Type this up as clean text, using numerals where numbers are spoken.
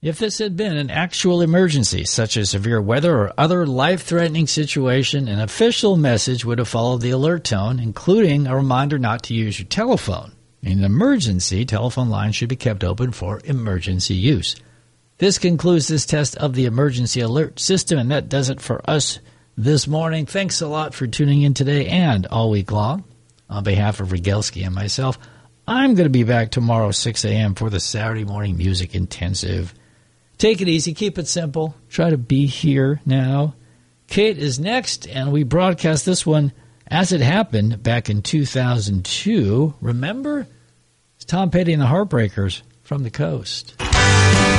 If this had been an actual emergency, such as severe weather or other life-threatening situation, an official message would have followed the alert tone, including a reminder not to use your telephone. In an emergency, telephone lines should be kept open for emergency use. This concludes this test of the emergency alert system, and that does it for us this morning. Thanks a lot for tuning in today and all week long. On behalf of Rogalski and myself, I'm going to be back tomorrow 6 a.m. for the Saturday Morning Music Intensive. Take it easy. Keep it simple. Try to be here now. Kate is next, and we broadcast this one as it happened back in 2002. Remember? It's Tom Petty and the Heartbreakers from the coast.